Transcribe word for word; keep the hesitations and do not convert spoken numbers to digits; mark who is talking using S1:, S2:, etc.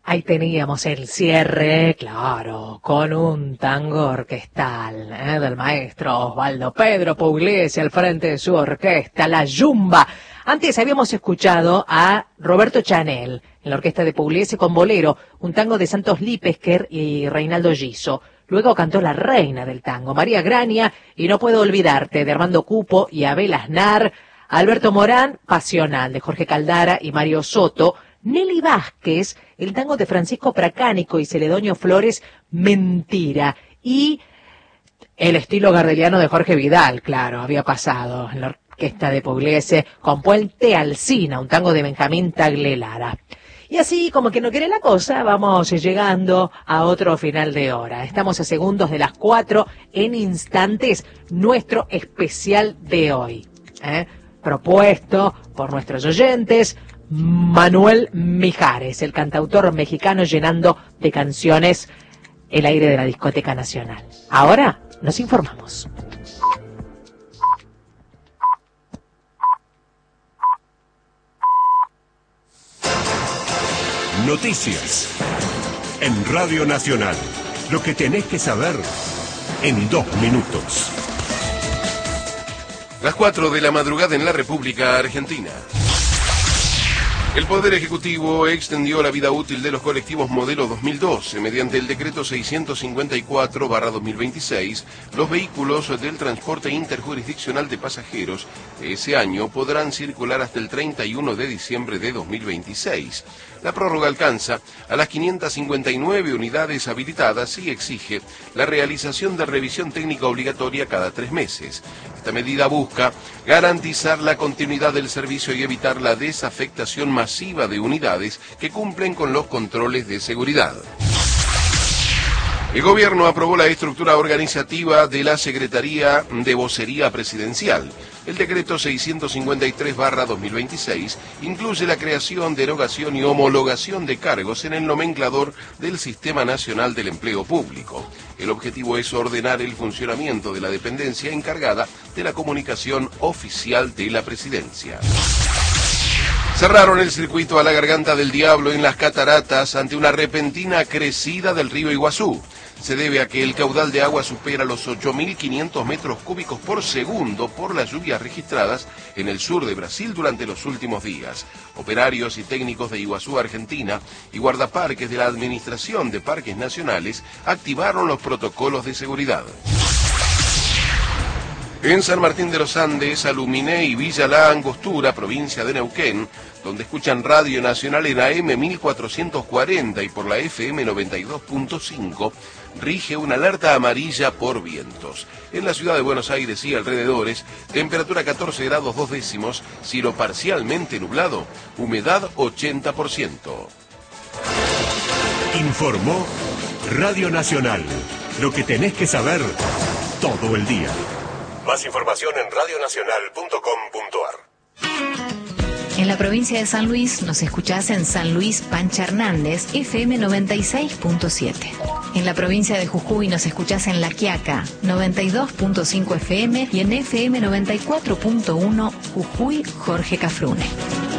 S1: Ahí teníamos el cierre, claro, con un tango orquestal, ¿eh? Del maestro Osvaldo Pedro Pugliese al frente de su orquesta, La Yumba. Antes habíamos escuchado a Roberto Chanel en la orquesta de Pugliese con Bolero, un tango de Santos Lipesker y Reinaldo Giso. Luego cantó la reina del tango, María Grania, y No puedo olvidarte, de Armando Cupo y Abel Aznar. Alberto Morán, Pasional, de Jorge Caldara y Mario Soto. Nelly Vázquez, el tango de Francisco Pracánico y Celedonio Flores, Mentira. Y el estilo gardeliano de Jorge Vidal, claro, había pasado en la orquesta de Pugliese, con Puente Alsina, un tango de Benjamín Tagle-Lara. Y así, como que no quiere la cosa, vamos llegando a otro final de hora. Estamos a segundos de las cuatro, en instantes, nuestro especial de hoy, ¿eh? Propuesto por nuestros oyentes, Manuel Mijares, el cantautor mexicano llenando de canciones el aire de la Discoteca Nacional. Ahora nos informamos.
S2: Noticias en Radio Nacional. Lo que tenés que saber en dos minutos.
S3: Las cuatro de la madrugada en la República Argentina. El Poder Ejecutivo extendió la vida útil de los colectivos modelo dos mil doce. Mediante el decreto seiscientos cincuenta y cuatro barra dos mil veintiséis, los vehículos del transporte interjurisdiccional de pasajeros de ese año podrán circular hasta el treinta y uno de diciembre de dos mil veintiséis. La prórroga alcanza a las quinientas cincuenta y nueve unidades habilitadas y exige la realización de revisión técnica obligatoria cada tres meses. Esta medida busca garantizar la continuidad del servicio y evitar la desafectación masiva de unidades que cumplen con los controles de seguridad. El gobierno aprobó la estructura organizativa de la Secretaría de Vocería Presidencial. El decreto seiscientos cincuenta y tres barra dos mil veintiséis incluye la creación, derogación y homologación de cargos en el nomenclador del Sistema Nacional del Empleo Público. El objetivo es ordenar el funcionamiento de la dependencia encargada de la comunicación oficial de la Presidencia. Cerraron el circuito a la Garganta del Diablo en las Cataratas ante una repentina crecida del río Iguazú. Se debe a que el caudal de agua supera los ocho mil quinientos metros cúbicos por segundo por las lluvias registradas en el sur de Brasil durante los últimos días. Operarios y técnicos de Iguazú, Argentina, y guardaparques de la Administración de Parques Nacionales activaron los protocolos de seguridad. En San Martín de los Andes, Aluminé y Villa La Angostura, provincia de Neuquén, donde escuchan Radio Nacional en A M mil cuatrocientos cuarenta y por la F M noventa y dos punto cinco, rige una alerta amarilla por vientos. En la ciudad de Buenos Aires y alrededores, temperatura catorce grados dos décimos, cielo parcialmente nublado, humedad ochenta por ciento.
S2: Informó Radio Nacional. Lo que tenés que saber todo el día. Más información en radio nacional punto com punto a r.
S4: En la provincia de San Luis nos escuchás en San Luis Pancha Hernández, F M noventa y seis punto siete. En la provincia de Jujuy nos escuchás en La Quiaca, noventa y dos punto cinco F M y en F M noventa y cuatro punto uno Jujuy Jorge Cafrune.